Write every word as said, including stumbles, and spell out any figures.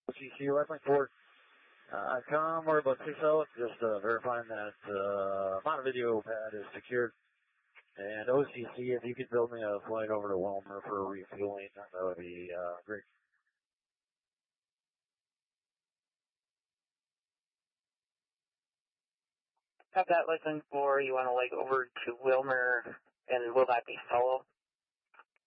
O C C Wrestling Fort. Uh, come, we're about six out, just uh, verifying that uh, Montevideo pad is secured. And O C C, if you could build me a flight over to Wilmer for refueling, that would be uh, great. Have that license for you want to leg over to Wilmer, and will that be solo?